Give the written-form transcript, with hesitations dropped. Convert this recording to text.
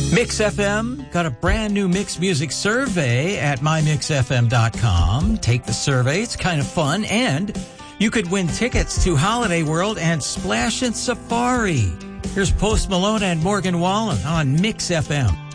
Mix FM got a brand new Mix Music survey at mymixfm.com. Take the survey. It's kind of fun. And you could win tickets to Holiday World and Splash and Safari. Here's Post Malone and Morgan Wallen on Mix FM.